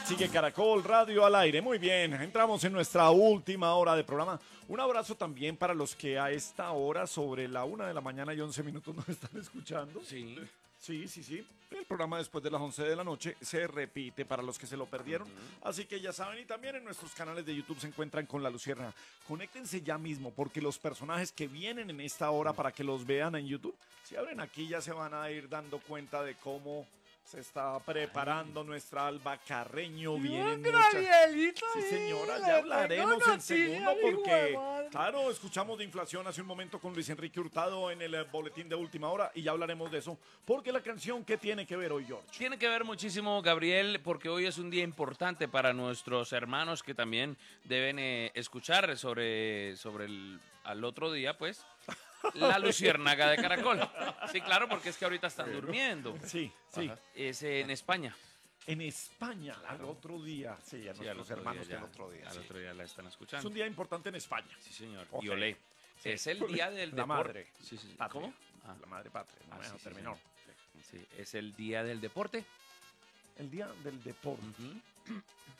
Sigue Caracol Radio al aire. Muy bien, entramos en nuestra última hora de programa. Un abrazo también para los que a esta hora, sobre la 1 de la mañana y 11 minutos, nos están escuchando. Sí. Sí, sí, sí. El programa después de las 11 de la noche se repite para los que se lo perdieron. Así que ya saben, y también en nuestros canales de YouTube se encuentran con La Luciérnaga. Conéctense ya mismo, porque los personajes que vienen en esta hora para que los vean en YouTube, si abren aquí ya se van a ir dando cuenta de cómo se está preparando nuestra Alba Carreño. Vienen muchas... Gabrielito, Sí, señora, le ya hablaremos tengo en segundo noticias, hijo de porque, madre. claro, escuchamos de inflación hace un momento con Luis Enrique Hurtado en el boletín de última hora y ya hablaremos de eso. Porque la canción, ¿qué tiene que ver hoy, George? Tiene que ver muchísimo, Gabriel, porque hoy es un día importante para nuestros hermanos que también deben escuchar sobre el al otro día, pues, La Luciérnaga de Caracol. Sí, claro, porque es que ahorita están durmiendo. Sí, sí. Es en España. En España, al otro día. Sí, a Sí, al nuestros otro hermanos día del ya, otro día. Al Sí. otro día la están Es escuchando. un día importante en España. Sí, señor. Ok. Y olé. Sí. Es el día del La deporte. madre. Sí, sí. Patria. ¿Cómo? Ah. La madre patria. No, Ah, sí, sí, terminó. Sí, es el día del deporte. El día del deporte. Ujú.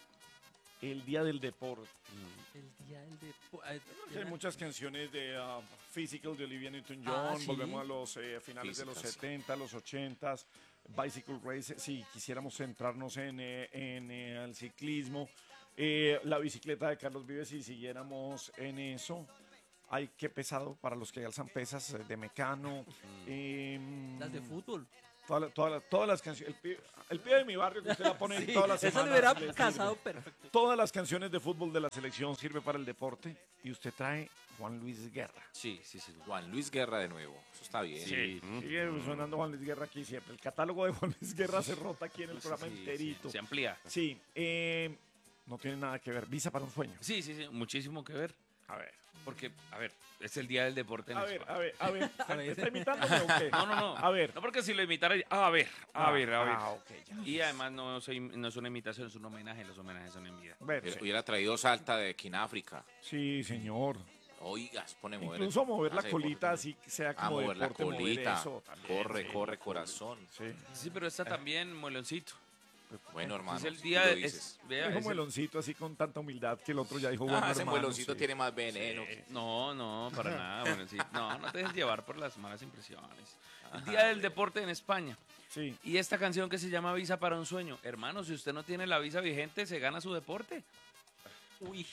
El día del deporte. El día del deporte. Hay muchas canciones de Physical de Olivia Newton-John, sí. volvemos a los finales de los Física, sí. 70, los 80, Bicycle Race, si quisiéramos centrarnos en el ciclismo, la bicicleta de Carlos Vives, si siguiéramos en eso. Ay, qué pesado para los que alzan pesas de Mecano. Las de fútbol. Todas las canciones. El pibe de mi barrio que usted la pone Sí, todas las eso semanas. le hubiera le sirve. casado perfecto. Todas las canciones de fútbol de la selección sirve para el deporte y usted trae Juan Luis Guerra. Sí, sí, sí. Juan Luis Guerra de nuevo. Eso está bien. Sí. Sigue sonando Juan Luis Guerra aquí siempre. El catálogo de Juan Luis Guerra se rota aquí en el programa Sí, enterito. sí, se amplía. Sí, no tiene nada que ver. Visa para un sueño. Sí, sí, sí. Muchísimo que ver. A ver, Porque, a ver, es el día del deporte en a ver, España. a ver, a ver. ¿Está imitándome o qué? No, no, no. A ver. No, porque si lo imitara. A ver, a ver, a ver. Ah, ok, ya. Y además no es una imitación, es un homenaje. Los homenajes son en vida. Bueno, sí. Hubiera traído Salta de Quináfrica. Sí, señor. Oigas, pone mover. Incluso mover la hace colita deporte. así sea A como mover la deporte, mover colita. eso también, Corre, sí. corre, corazón. Sí. Sí, pero está también mueloncito. Bueno, hermano. Es el si día tú lo de. dices. Vea, Dijo es el- mueloncito así con tanta humildad que el otro ya dijo, bueno, ese hermano, mueloncito sí. tiene más veneno. No, no, para nada. Mueloncito. No, no te dejes llevar por las malas impresiones. El día del deporte en España. Sí. Y esta canción que se llama Visa para un sueño. Hermano, si usted no tiene la visa vigente, se gana su deporte. Uy.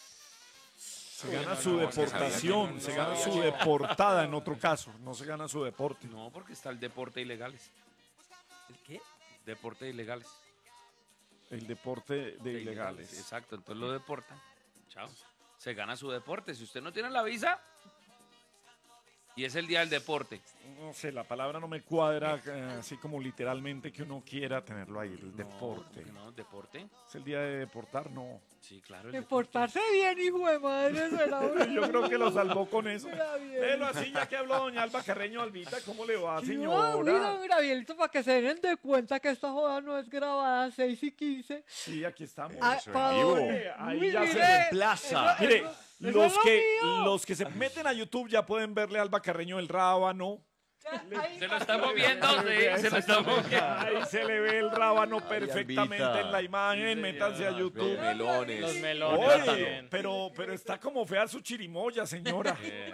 Se gana no, su no, se deportación, sabía se que- gana no su sabía. deportada en otro caso, no se gana su deporte. No, porque está el deporte ilegales. ¿El qué? Deporte ilegales. El deporte de ilegales. Exacto, entonces lo deportan. Chao. Se gana su deporte. Si usted no tiene la visa, y es el día del deporte. No sé, la palabra no me cuadra así como literalmente que uno quiera tenerlo ahí, el No, deporte. ¿por qué no? ¿Deporte? Es el día de deportar, no. Sí, claro. el De deporte. portarse bien, hijo de madre. Será Yo creo que lo salvó con eso. Era bien. Velo así, ya que habló doña Alba Carreño Albita, ¿cómo le va, Mira, señora? Gabrielito, para que se den de cuenta que esta joda no es grabada 6:15. Sí, aquí estamos. Ah, Eso en pa' vivo. dónde. Ahí Uy, ya se mire, reemplaza. eso- Mire, eso los es lo que, mío. los que se meten a YouTube ya pueden verle a Alba Carreño el rábano. Ahí Se lo está. está moviendo, sí, se lo está moviendo. Ahí se le ve el rábano perfectamente Albita. en la imagen. Métanse a YouTube. Melones. Los melones Oye, también. pero está como fea su chirimoya, señora. Que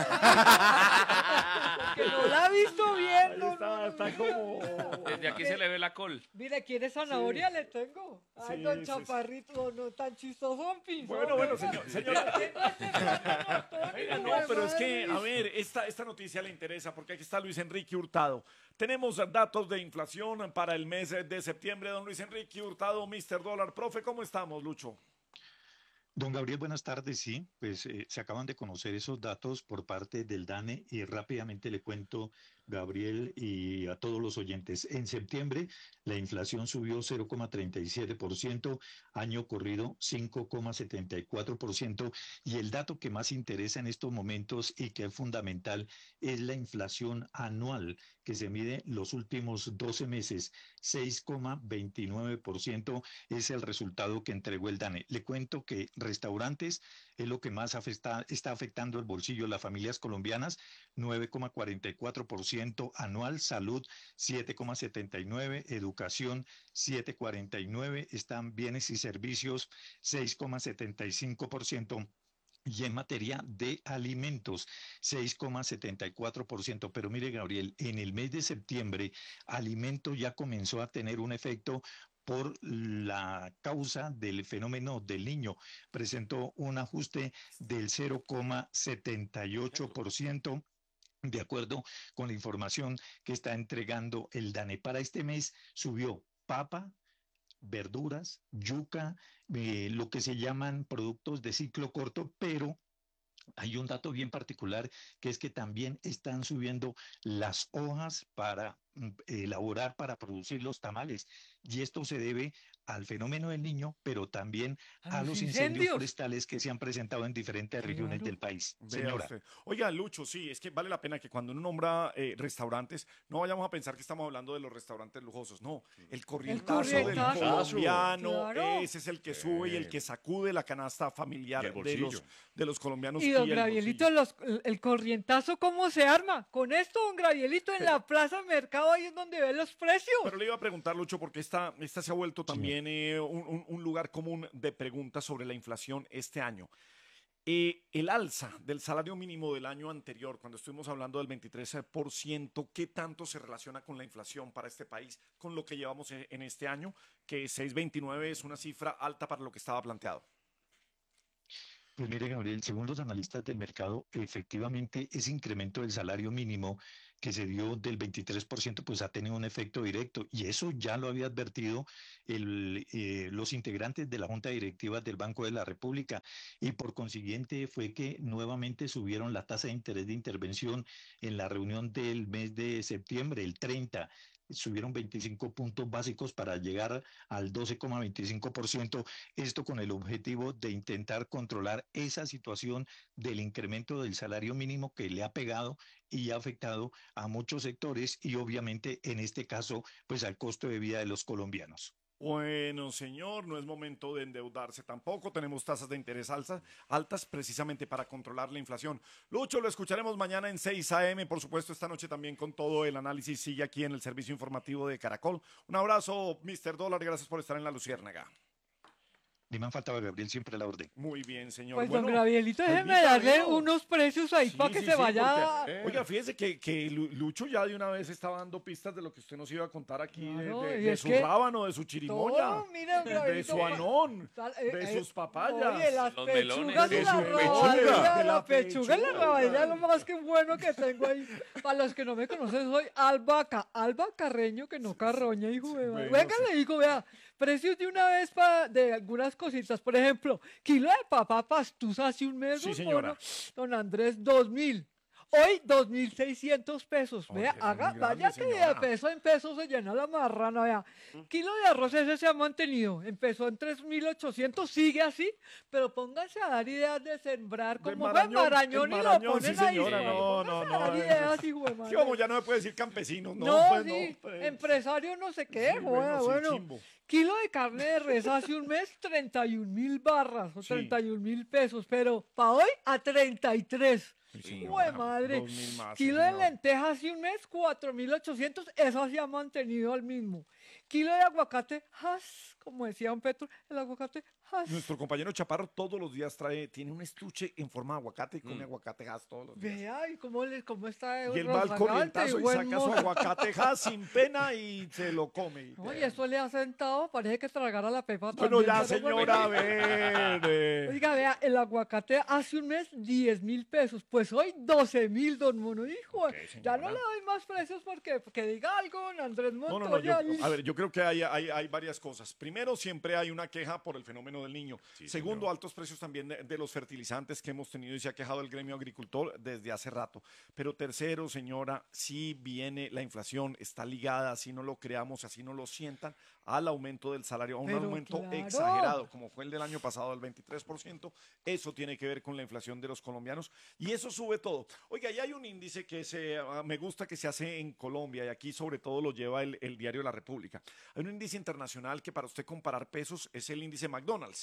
no la ha visto bien. Ahí no, está como... Desde aquí se le ve la col. Mire, ¿quiere zanahoria? Le tengo. Ay, Sí, don sí, Chaparrito, no tan chistoso, don Pinzón. Bueno, señora. Oiga, no, pero es que, a Madre. ver, esta noticia le interesa porque aquí está Luis Enrique Hurtado. Tenemos datos de inflación para el mes de septiembre. Don Luis Enrique Hurtado, Mr. Dólar. Profe, ¿cómo estamos, Lucho? Don Gabriel, buenas tardes. Sí, pues se acaban de conocer esos datos por parte del DANE y rápidamente le cuento, Gabriel, y a todos los oyentes. En septiembre la inflación subió 0,37%, año corrido 5,74%, y el dato que más interesa en estos momentos y que es fundamental es la inflación anual que se mide los últimos 12 meses, 6,29% es el resultado que entregó el DANE. Le cuento que restaurantes es lo que más está afectando el bolsillo de las familias colombianas, 9,44%, 7,7% anual, salud 7,79%, educación 7,49%, están bienes y servicios 6,75%. Y en materia de alimentos, 6,74%. Pero mire, Gabriel, en el mes de septiembre, alimento ya comenzó a tener un efecto por la causa del fenómeno del niño. Presentó un ajuste del 0,78%. De acuerdo con la información que está entregando el DANE. Para este mes subió papa, verduras, yuca, lo que se llaman productos de ciclo corto, pero hay un dato bien particular que es que también están subiendo las hojas para elaborar, para producir los tamales. Y esto se debe al fenómeno del niño, pero también A a los los incendios incendios. forestales que se han presentado en diferentes regiones Claro. del país. Vea Señora. usted. Oiga, Lucho, sí, es que vale la pena que cuando uno nombra restaurantes, no vayamos a pensar que estamos hablando de los restaurantes lujosos. No, el corrientazo del corrientazo. colombiano, Claro. ese es el que sube y el que sacude la canasta familiar Y el de los colombianos. Y don el Gravielito, bolsillo. el corrientazo, ¿cómo se arma? Con esto, don Gravielito, en la plaza mercado, ahí es donde ve los precios. Pero le iba a preguntar, Lucho, porque esta se ha vuelto también un lugar común de preguntas sobre la inflación este año. El alza del salario mínimo del año anterior, cuando estuvimos hablando del 23%, ¿qué tanto se relaciona con la inflación para este país, con lo que llevamos en este año? Que 6,29 es una cifra alta para lo que estaba planteado. Pues mire, Gabriel, según los analistas del mercado, efectivamente ese incremento del salario mínimo que se dio del 23%, pues ha tenido un efecto directo y eso ya lo había advertido los integrantes de la Junta Directiva del Banco de la República y por consiguiente fue que nuevamente subieron la tasa de interés de intervención en la reunión del mes de septiembre, el 30. Subieron 25 puntos básicos para llegar al 12,25%, esto con el objetivo de intentar controlar esa situación del incremento del salario mínimo que le ha pegado y ha afectado a muchos sectores y obviamente en este caso pues al costo de vida de los colombianos. Bueno, señor, no es momento de endeudarse tampoco. Tenemos tasas de interés altas precisamente para controlar la inflación. Lucho, lo escucharemos mañana en 6 a.m. Por supuesto, esta noche también con todo el análisis. Sigue aquí en el servicio informativo de Caracol. Un abrazo, Mr. Dólar. Gracias por estar en La Luciérnaga. Ni me han faltado, Gabriel, siempre la orden. Muy bien, señor. Pues, Bueno, don Gravielito, déjeme permítame, darle ¿no? unos precios ahí Sí, para que sí, se sí, vaya. porque, oiga, fíjese que Lucho ya de una vez estaba dando pistas de lo que usted nos iba a contar aquí, Claro, y de es su que rábano, de su chirimoya, Todo, mira, don de Gravielito, su anón, tal- de sus papayas. Oye, las Los pechugas melones. y De la su rabadilla, pechuga. la pechuga y la pechuga. rabadilla es lo más que bueno que tengo ahí. Para los que no me conocen, soy Alba Carreño, que no carroña, hijo de madre. Bueno, Venga, le digo, vea, precios de una vez de algunas cositas. Por ejemplo, kilo de papa pastusa hace un mes, Sí, don señora. Mono, don Andrés, 2.000. Hoy 2.600 pesos. Oye, Vea, es muy grande, vaya que de señora. peso en peso se llena la marrana, vea. Kilo de arroz ese se ha mantenido. Empezó en 3.800, sigue así, pero pónganse a dar ideas de sembrar como fue Marañón, Marañón y lo Marañón, ponen sí, ahí. señora, sí, no, pónganse no, a dar no, ideas, hijo de madre. ¿Qué vamos? Ya no me puede decir campesinos, no, No, pues, sí, no, pues. empresario no sé qué, Sí, joda, sí, bueno. chimbo. Kilo de carne de res hace un mes, 31.000 barras o Sí. 31.000 pesos, pero para hoy a 33. Sí, ¡Jue señora, madre! 2.000 más, Kilo de señor. lentejas hace un mes, 4.800, eso se ha mantenido al mismo. Kilo de aguacate, como decía don Petro, el aguacate, Nuestro compañero Chaparro todos los días tiene un estuche en forma de aguacate y come aguacate Hass todos los días. Vea, ¿y cómo está Y él va al rozagante corrientazo y buen saca su mozo? aguacate Hass sin pena y se lo come. Oye, eso le ha sentado, parece que tragara la pepa Bueno, también, ya, pero bueno. señora, a ver. Oiga, vea, el aguacate hace un mes 10.000 pesos, pues hoy 12.000, don Mono. Hijo, ya no señora. le doy más precios porque diga algo, don Andrés No, no, no, Montoya. a ver, yo creo que hay varias cosas. Primero, siempre hay una queja por el fenómeno del niño. Segundo, altos precios también de los fertilizantes que hemos tenido y se ha quejado el gremio agricultor desde hace rato. Pero tercero, señora, sí viene la inflación, está ligada, así no lo creamos, así no lo sientan, al aumento del salario, a un Pero aumento claro. exagerado, como fue el del año pasado, del 23%. Eso tiene que ver con la inflación de los colombianos y eso sube todo. Oiga, y hay un índice que me gusta que se hace en Colombia y aquí sobre todo lo lleva el diario La República. Hay un índice internacional que para usted comparar pesos es el índice McDonald's.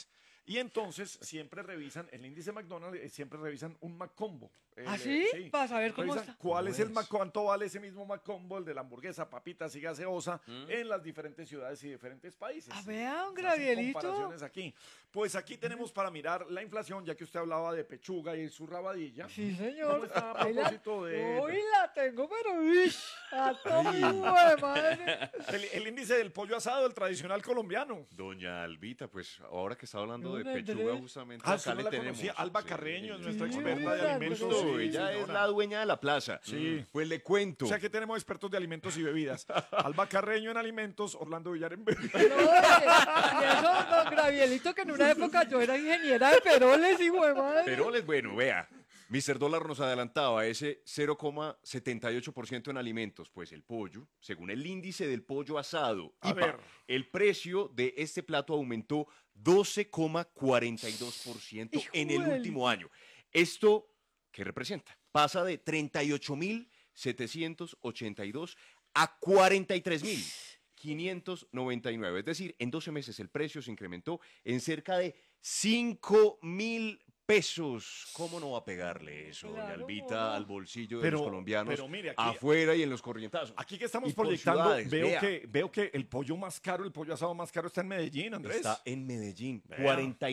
Y entonces siempre revisan, el índice McDonald's, siempre revisan un McCombo. ¿Ah, sí? Para saber cómo Revisan está. ¿Cuál es cuánto vale ese mismo McCombo, el de la hamburguesa, papitas y gaseosa, en las diferentes ciudades y diferentes países? A ver, un Se hacen Gabrielito. comparaciones aquí. Pues aquí tenemos para mirar la inflación, ya que usted hablaba de pechuga y su rabadilla. Sí, ¿Cómo señor. está a Ahí la- propósito de- Hoy la tengo, pero ¡ish! A todo de madre. El índice del pollo asado, el tradicional colombiano. Doña Albita, pues ahora que está hablando de Don pechuga, Andrés. justamente Ah, acá usted no le la tenemos. conocía. Alba Sí, Carreño es sí, nuestra sí, experta de Andrés. alimentos. Justo, Sí, ella es señora. la dueña de la plaza. Sí. Pues le cuento. O sea que tenemos expertos de alimentos y bebidas. Alba Carreño en alimentos, Orlando Villar en bebidas. No, y eso, don Gabrielito, que en una época yo era ingeniera de peroles y de madre. Peroles, bueno, vea. Mr. Dólar nos adelantaba ese 0,78% en alimentos. Pues el pollo, según el índice del pollo asado, A IPA, ver. el precio de este plato aumentó 12,42% en el Hijuela. último año. ¿Esto qué representa? Pasa de 38.782 a 43.599. Es decir, en 12 meses el precio se incrementó en cerca de 5.000 pesos. ¿Cómo no va a pegarle eso, doña Claro, Albita, no. al bolsillo de Pero- los colombianos pero mire, aquí- afuera y en los corrientazos? Aquí que estamos Y por proyectando, ciudades, veo vea. veo que el pollo más caro, el pollo asado más caro está en Medellín, Andrés. Está en Medellín, Vea.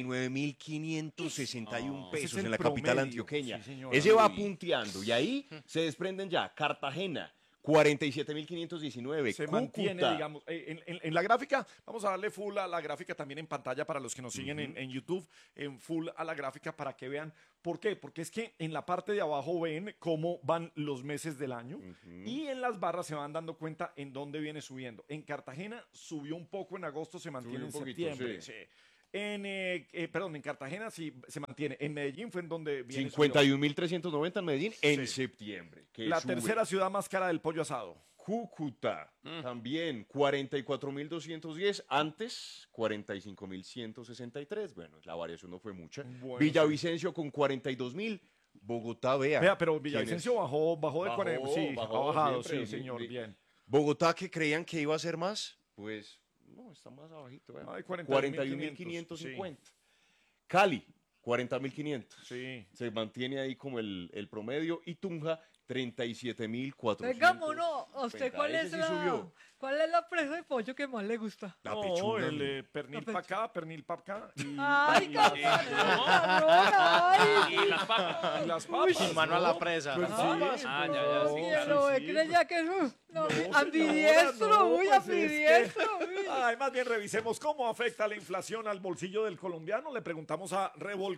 49.561 Ese es pesos el en la capital promedio. antioqueña. Sí, señora. Ese va Uy. punteando y ahí se desprenden ya Cartagena, 47.519, Se Cúcuta, mantiene, digamos, en la gráfica, vamos a darle full a la gráfica también en pantalla para los que nos siguen en YouTube, en full a la gráfica para que vean. ¿Por qué? Porque es que en la parte de abajo ven cómo van los meses del año y en las barras se van dando cuenta en dónde viene subiendo. En Cartagena subió un poco en agosto, se mantiene en Subió un poquito, septiembre. sí. Sí. Perdón, en Cartagena sí se mantiene. En Medellín fue en donde viene 51.390 en Medellín en Sí. septiembre. que la sube. tercera ciudad más cara del pollo asado. Cúcuta, también 44.210, antes 45.163. Bueno, la variación no fue mucha. Bueno, Villavicencio con 42.000. Bogotá, vea. Vea, pero ¿quién Villavicencio es? bajó de Bajó, 40. Sí, bajó ha bajado, siempre, sí, señor, sí. bien. Bogotá, que creían que iba a ser más, pues no, está más abajito. Vea. Ay, 41.550. Cali, 40.500. Sí. Se mantiene ahí como el promedio. Y Tunja, 37.400. Vengámonos, ¿a usted cuál Ese es sí la subió. cuál es la presa de pollo que más le gusta? La No, pechuga. el pernil La para acá, pernil para acá. Ay, y- cabrón, ay. Y las papas. y las papas. Sin mano a la presa. Pues sí, Ah, ya, ya, sí, Uy, claro. lo que ya que no, señora, ambidiestro, no, uy, pues es que- ambidiestro, uy. Ay, más bien revisemos cómo afecta la inflación al bolsillo del colombiano. Le preguntamos a Revolcón